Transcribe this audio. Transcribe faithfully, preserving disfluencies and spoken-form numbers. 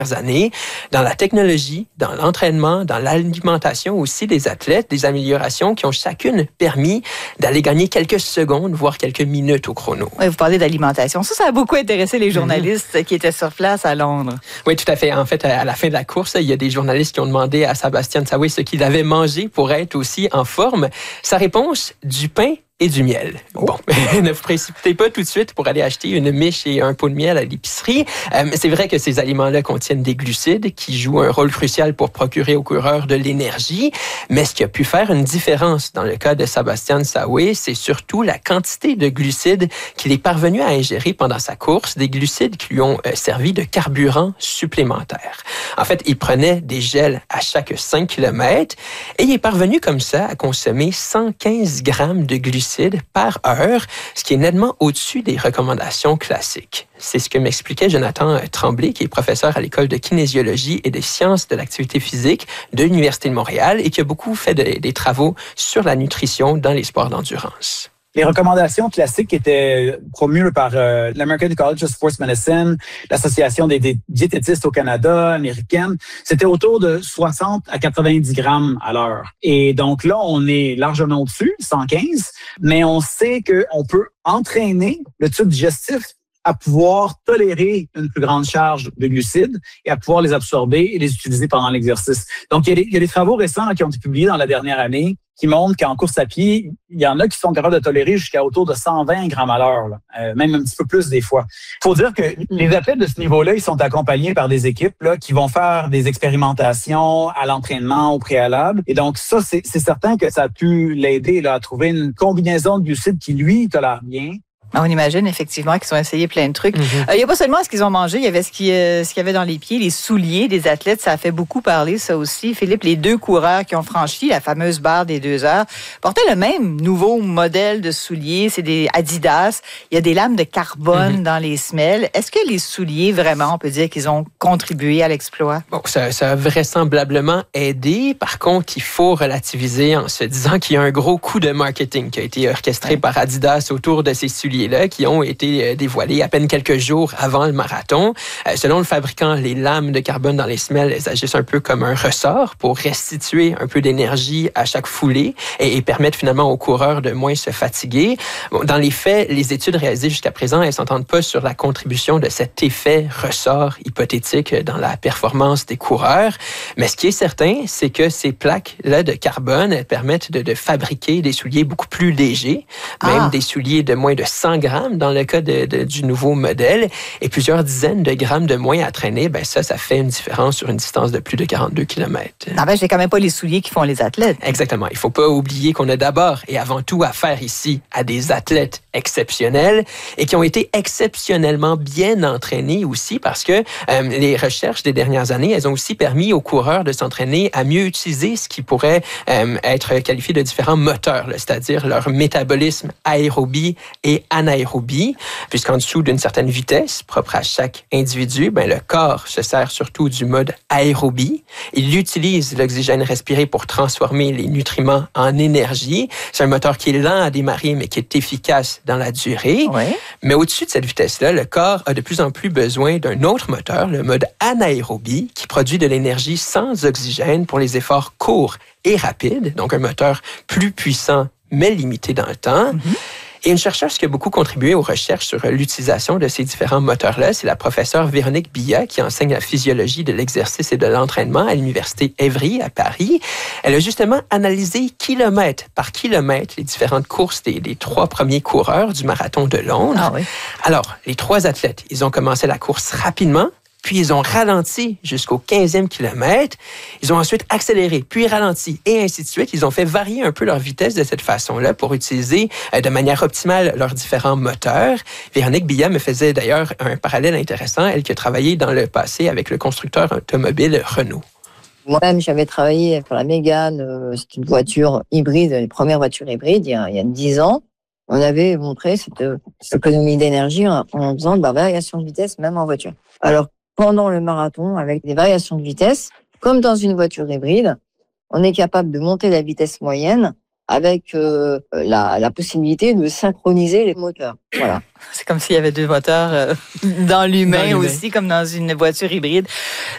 années, dans la technologie, dans l'entraînement, dans l'alimentation aussi des athlètes, des améliorations qui ont chacune permis d'aller gagner quelques secondes, voire quelques minutes au chrono. Oui, vous parlez d'alimentation. Ça, ça a beaucoup intéressé les journalistes mm-hmm. qui étaient sur place à Londres. Oui, tout à fait. En fait, à la fin de la course, il y a des journalistes qui ont demandé à Sébastien Saoué ce qu'il avait mangé pour être aussi en forme. Sa réponse, du pain et du miel. Oh. Bon, ne vous précipitez pas tout de suite pour aller acheter une miche et un pot de miel à l'épicerie. Euh, c'est vrai que ces aliments-là contiennent des glucides qui jouent un rôle crucial pour procurer aux coureurs de l'énergie. Mais ce qui a pu faire une différence dans le cas de Sébastien Saoué, c'est surtout la quantité de glucides qu'il est parvenu à ingérer pendant sa course, des glucides qui lui ont euh, servi de carburant supplémentaire. En fait, il prenait des gels à chaque cinq kilomètres et il est parvenu comme ça à consommer cent quinze grammes de glucides par heure, ce qui est nettement au-dessus des recommandations classiques. C'est ce que m'expliquait Jonathan Tremblay, qui est professeur à l'École de kinésiologie et des sciences de l'activité physique de l'Université de Montréal et qui a beaucoup fait de, des travaux sur la nutrition dans les sports d'endurance. Les recommandations classiques étaient promues par euh, l'American College of Sports Medicine, l'Association des, des diététistes au Canada, américaine. C'était autour de soixante à quatre-vingt-dix grammes à l'heure. Et donc là, on est largement au-dessus, cent quinze, mais on sait qu'on peut entraîner le tube digestif à pouvoir tolérer une plus grande charge de glucides et à pouvoir les absorber et les utiliser pendant l'exercice. Donc, il y a des, il y a des travaux récents là, qui ont été publiés dans la dernière année qui montrent qu'en course à pied, il y en a qui sont capables de tolérer jusqu'à autour de cent vingt grammes à l'heure, là, euh, même un petit peu plus des fois. Il faut dire que les athlètes de ce niveau-là, ils sont accompagnés par des équipes là, qui vont faire des expérimentations à l'entraînement au préalable. Et donc, ça, c'est, c'est certain que ça a pu l'aider là, à trouver une combinaison de glucides qui, lui, tolère bien. On imagine effectivement qu'ils ont essayé plein de trucs. Mm-hmm. Euh, il n'y a pas seulement ce qu'ils ont mangé, il y avait ce qu'il euh, ce qu'il y avait dans les pieds, les souliers des athlètes. Ça a fait beaucoup parler, ça aussi. Philippe, les deux coureurs qui ont franchi la fameuse barre des deux heures portaient le même nouveau modèle de souliers. C'est des Adidas. Il y a des lames de carbone mm-hmm. dans les semelles. Est-ce que les souliers, vraiment, on peut dire qu'ils ont contribué à l'exploit? Bon, ça, ça a vraisemblablement aidé. Par contre, il faut relativiser en se disant qu'il y a un gros coup de marketing qui a été orchestré ouais. par Adidas autour de ces souliers là qui ont été dévoilés à peine quelques jours avant le marathon. Euh, selon le fabricant, les lames de carbone dans les semelles, elles agissent un peu comme un ressort pour restituer un peu d'énergie à chaque foulée et, et permettre finalement aux coureurs de moins se fatiguer. Bon, dans les faits, les études réalisées jusqu'à présent, elles s'entendent pas sur la contribution de cet effet ressort hypothétique dans la performance des coureurs. Mais ce qui est certain, c'est que ces plaques-là de carbone, elles permettent de, de fabriquer des souliers beaucoup plus légers, même ah. des souliers de moins de cent grammes dans le cas de, de, du nouveau modèle et plusieurs dizaines de grammes de moins à traîner, ben ça, ça fait une différence sur une distance de plus de quarante-deux kilomètres. Non, ben, j'ai quand même pas les souliers qui font les athlètes. Exactement. Il faut pas oublier qu'on a d'abord et avant tout affaire ici à des athlètes exceptionnels et qui ont été exceptionnellement bien entraînés aussi parce que euh, les recherches des dernières années, elles ont aussi permis aux coureurs de s'entraîner à mieux utiliser ce qui pourrait euh, être qualifié de différents moteurs, là, c'est-à-dire leur métabolisme aérobie et anaérobie, puisqu'en dessous d'une certaine vitesse propre à chaque individu, ben, le corps se sert surtout du mode aérobie. Il utilise l'oxygène respiré pour transformer les nutriments en énergie. C'est un moteur qui est lent à démarrer, mais qui est efficace dans la durée. Oui. Mais au-dessus de cette vitesse-là, le corps a de plus en plus besoin d'un autre moteur, le mode anaérobie, qui produit de l'énergie sans oxygène pour les efforts courts et rapides, donc un moteur plus puissant, mais limité dans le temps. Mm-hmm. Et une chercheuse qui a beaucoup contribué aux recherches sur l'utilisation de ces différents moteurs-là, c'est la professeure Véronique Billat, qui enseigne la physiologie de l'exercice et de l'entraînement à l'Université Évry, à Paris. Elle a justement analysé kilomètre par kilomètre les différentes courses des, des trois premiers coureurs du marathon de Londres. Ah oui. Alors, les trois athlètes, ils ont commencé la course rapidement, puis ils ont ralenti jusqu'au quinzième kilomètre. Ils ont ensuite accéléré, puis ralenti, et ainsi de suite. Ils ont fait varier un peu leur vitesse de cette façon-là pour utiliser de manière optimale leurs différents moteurs. Véronique Billat me faisait d'ailleurs un parallèle intéressant, elle qui a travaillé dans le passé avec le constructeur automobile Renault. Moi-même, j'avais travaillé pour la Mégane. C'est une voiture hybride, les premières voitures hybrides, il y a, il y a dix ans. On avait montré cette, cette économie d'énergie en, en faisant de la variation de vitesse, même en voiture. Alors, pendant le marathon, avec des variations de vitesse, comme dans une voiture hybride, on est capable de monter la vitesse moyenne avec euh, la, la possibilité de synchroniser les moteurs. Voilà. C'est comme s'il y avait deux moteurs euh, dans l'humain dans aussi, comme dans une voiture hybride.